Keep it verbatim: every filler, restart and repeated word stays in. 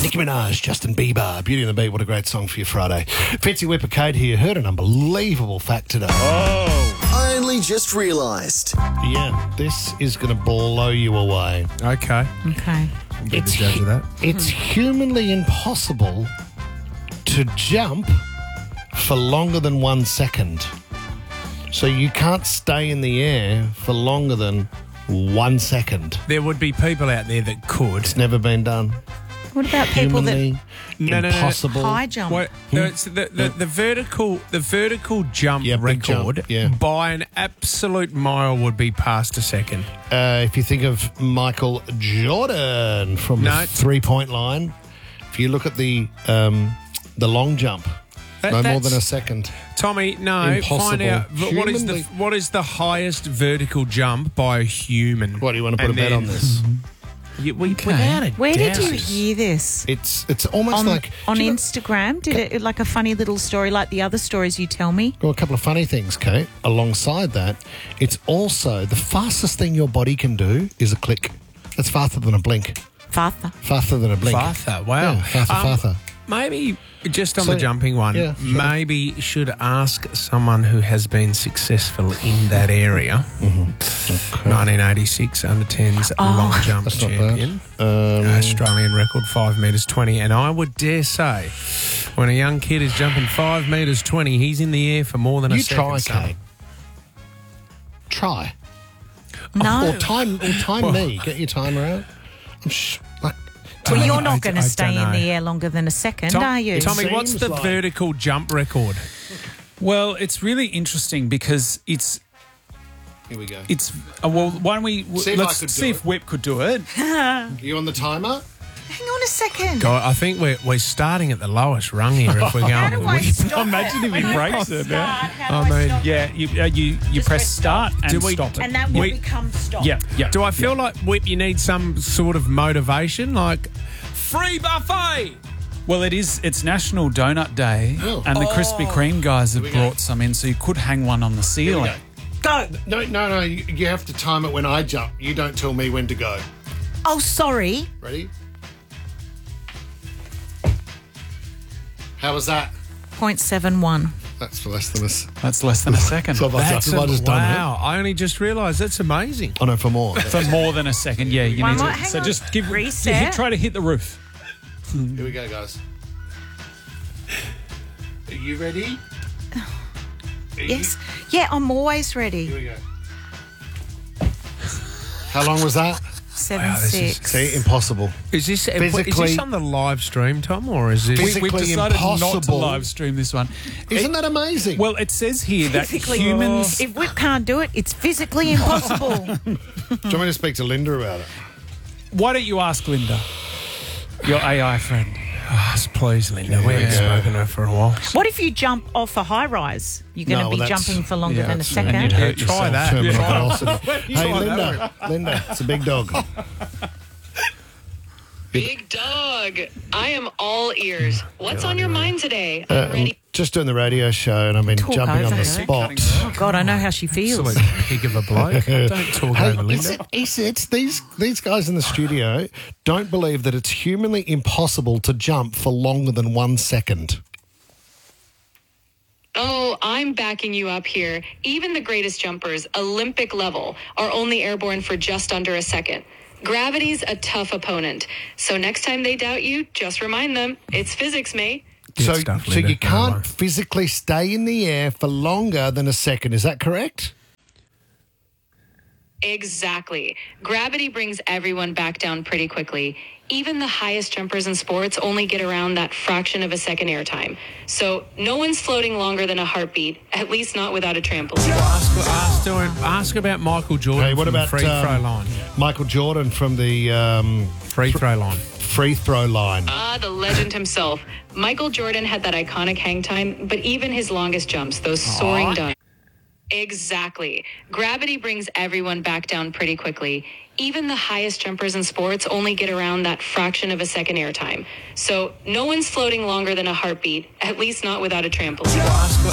Nicki Minaj, Justin Bieber, Beauty and the Beat. What a great song for your Friday. Fitzy Whipper Cade here. Heard an unbelievable fact today. Oh. I only just realised. Yeah, this is going to blow you away. Okay. Okay. I'll be the It's, judge of that. it's humanly impossible to jump for longer than one second. So you can't stay in the air for longer than one second. There would be people out there that could. It's never been done. What about people Humanly No, no, no, no. impossible. that high jump? What, no, it's the, the, the vertical the vertical jump Yeah, big record jump, yeah. by an absolute mile would be past a second. Uh, if you think of Michael Jordan from No. the three-point line, if you look at the um, the long jump, That- no more that's- than a second. Tommy, no, find Impossible. out v- what is the Humanly- what is the highest vertical jump by a human? What, do you want to put And a bet then- on this? You, we, Without a Where did you doubt. hear this? It's it's almost On, like on do you know- Instagram? Did it like a funny little story like the other stories you tell me? Well, a couple of funny things, Kate. Alongside that, it's also the fastest thing your body can do is a click. That's faster than a blink. Father. Faster than a blink. Farther, wow. Yeah, faster, Um, faster. Maybe just on So- the jumping one, yeah, sure. maybe should ask someone who has been successful in that area. Okay. nineteen eighty-six under tens long jump That's not champion. bad. Um, Australian record five metres twenty. And I would dare say, when a young kid is jumping five metres twenty, he's in the air for more than a you second. try, son. Kate. Try. No. Or time, or time me. Get your timer out. I'm sh- like, Well, you're I- not going I to don't stay in know. the air longer than a second, Tom- are you? Tommy, what's seems the like- vertical jump record? Well, it's really interesting because it's here we go. it's uh, well. Why don't we w- See if I let's could do see it. if Whip could do it? You on the timer? Hang on a second. God, I think we're we're starting at the lowest rung here. If we're How going, do I stop Imagine it? if he When I breaks press it, start, man. how I do I mean, stop Yeah, it? you uh, you you Just press press start and Do we- stop it. And that will We- become stop. yeah, yeah. do I feel like Whip? You need some sort of motivation, like free buffet. Well, it is. It's National Donut Day, Oh. and the Krispy Kreme guys have we go. brought some in, so you could hang one on the Here we ceiling. go. Go. No, no, no. You, you have to time it when I jump. You don't tell me when to go. Oh, sorry. Ready? How was that? point seven one. That's less than us. That's less than a second. So if I, That's if a- I just done it. wow! I only just realised that's amazing. Oh no, for more. For more than a second, yeah. You One need more- to. hang So on. just give Reset. hit- try to hit the roof. Here we go, guys. Are you ready? Are you- Yes. Yeah, I'm always Here ready. we go. How long was that? Seven Wow, this is- six. See, impossible. Is this is Physically- this on the live stream, Tom, or is this? We- We've Physically decided not to impossible. live stream this one. Isn't that amazing? Well, it says here that Physically, humans. if Whip can't do it, it's physically impossible. do you want me to speak to Linda about it? Why don't you ask Linda, your A I friend? Oh, please, Linda. We haven't Yeah. spoken to her for a while. What if you jump off a high rise? You're going to No, be well, that's- jumping for longer yeah, than a that's- second. and you'd hurt Try yourself. that. Terminal Yeah. velocity. Hey, Linda. Linda, it's a big dog. Big dog. I am all ears. What's on your mind today? Uh, I'm I'm ready. just doing the radio show and I've been Talk jumping on over the her. spot. Oh, God, I know how she feels. Absolute pig of a bloke. Don't talk Hey, over it's, Linda. it's, it's these these guys in the studio don't believe that it's humanly impossible to jump for longer than one second. Oh, I'm backing you up here. Even the greatest jumpers, Olympic level, are only airborne for just under a second. Gravity's a tough opponent. So next time they doubt you, just remind them it's physics, mate. Good so stuff, so Linda. you can't No. physically stay in the air for longer than a second. Is that correct? Exactly. Gravity brings everyone back down pretty quickly. Even the highest jumpers in sports only get around that fraction of a second airtime. So no one's floating longer than a heartbeat, at least not without a trampoline. Ask, ask, her- ask about Michael Jordan Hey, what from the about free um, throw line? Michael Jordan from the um, Free throw line. free throw line? Ah, the legend himself. Michael Jordan had that iconic hang time, but even his longest jumps, those soaring dunks. Exactly. Gravity brings everyone back down pretty quickly. Even the highest jumpers in sports only get around that fraction of a second airtime. So no one's floating longer than a heartbeat, at least not without a trampoline. Ask,